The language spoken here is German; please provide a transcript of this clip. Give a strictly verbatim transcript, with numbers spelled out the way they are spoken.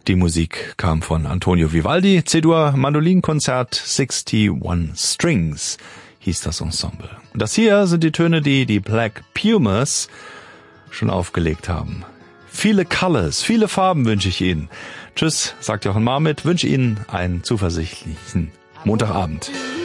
Die Musik kam von Antonio Vivaldi, C-Dur-Mandolinkonzert sixty-one Strings hieß das Ensemble. Und das hier sind die Töne, die die Black Pumas schon aufgelegt haben. Viele Colors, viele Farben wünsche ich Ihnen. Tschüss, sagt Jochen Marmit, wünsche Ihnen einen zuversichtlichen Montagabend.